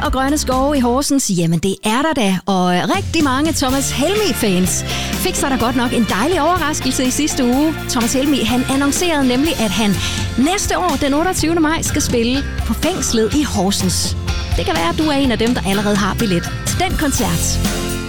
og grønne skove i Horsens? Jamen det er der da, og rigtig mange Thomas Helmig-fans fik sig da godt nok en dejlig overraskelse i sidste uge. Thomas Helmig, han annoncerede nemlig, at han næste år, den 28. maj, skal spille på Fængslet i Horsens. Det kan være, at du er en af dem, der allerede har billet til den koncert.